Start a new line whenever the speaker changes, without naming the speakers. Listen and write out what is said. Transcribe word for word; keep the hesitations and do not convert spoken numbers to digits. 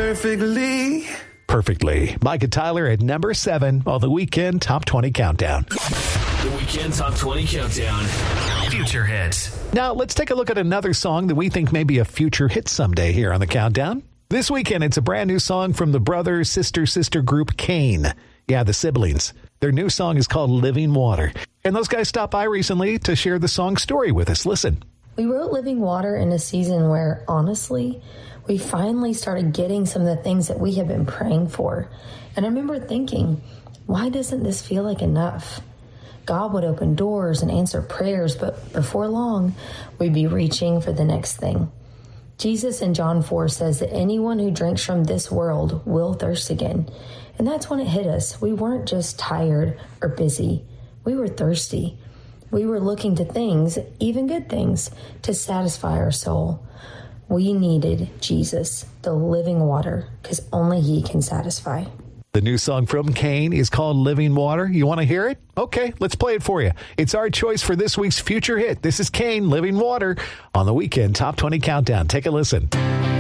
perfectly.
Perfectly. Mike and Tyler at number seven on the Weekend Top twenty Countdown.
The Weekend Top twenty Countdown. Future hits.
Now, let's take a look at another song that we think may be a future hit someday here on the Countdown. This weekend, it's a brand new song from the brother, sister, sister group Cain. Yeah, the siblings. Their new song is called Living Water. And those guys stopped by recently to share the song story with us. Listen.
We wrote Living Water in a season where, honestly, we finally started getting some of the things that we have been praying for. And I remember thinking, why doesn't this feel like enough? God would open doors and answer prayers, but before long, we'd be reaching for the next thing. Jesus in John four says that anyone who drinks from this world will thirst again. And that's when it hit us. We weren't just tired or busy. We were thirsty. We were looking to things, even good things, to satisfy our soul. We needed Jesus, the living water, because only he can satisfy.
The new song from Cain is called Living Water. You want to hear it? Okay, let's play it for you. It's our choice for this week's future hit. This is Cain, Living Water, on the Weekend Top twenty Countdown. Take a listen.